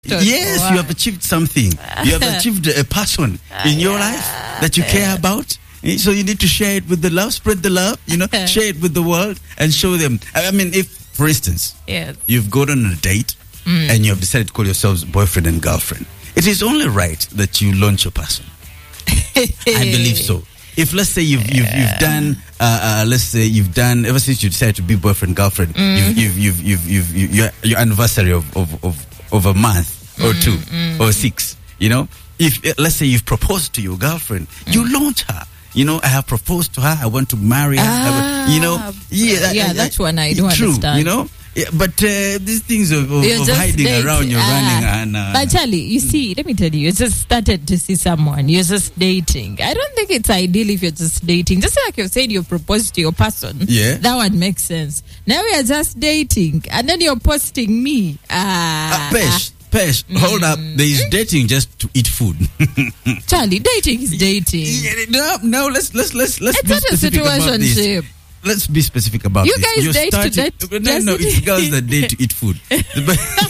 Yes, you have achieved something. You have achieved a passion in your life that you care about. So you need to share it with the love, spread the love, share it with the world and show them. I mean, if, for instance, you've gone on a date and you have decided to call yourselves boyfriend and girlfriend, it is only right that you launch your passion. I believe so. If let's say you've done ever since you decided to be boyfriend girlfriend, your anniversary of a month or two or 6, if let's say you've proposed to your girlfriend, you launch her. I have proposed to her. I want to marry her. That's one I don't understand. Yeah, but these things of hiding around, you're running. But Charlie, you see, let me tell you just started to see someone. You're just dating. I don't think it's ideal if you're just dating. Just like you said, you proposed to your person. Yeah. That one makes sense. Now we are just dating, and then you're posting me. Pesh, hold up. There is dating just to eat food. Charlie, dating is dating. No, let's it's be specific about this. Let's be specific about this. You guys date to date? No, it's girls that date to eat food.